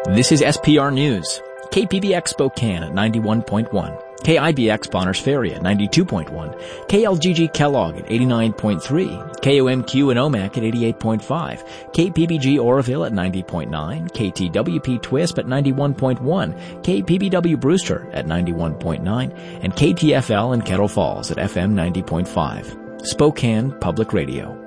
This is SPR News. KPBX Spokane at 91.1. KIBX Bonners Ferry at 92.1, KLGG Kellogg at 89.3, KOMQ in Omak at 88.5, KPBG Oroville at 90.9, KTWP Twisp at 91.1, KPBW Brewster at 91.9, and KTFL in Kettle Falls at FM 90.5. Spokane Public Radio.